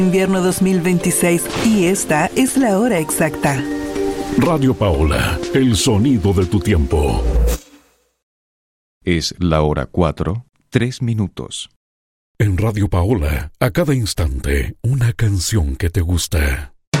Invierno 2026 y esta es la hora exacta. Radio Paola, el sonido de tu tiempo. Es la hora 4, 3 minutos. En Radio Paola, a cada instante, una canción que te gusta.